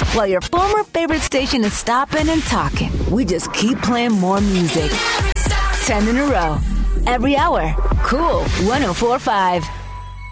While your former favorite station is stopping and talking, we just keep playing more music. 10 in a row. Every hour. Cool 104.5.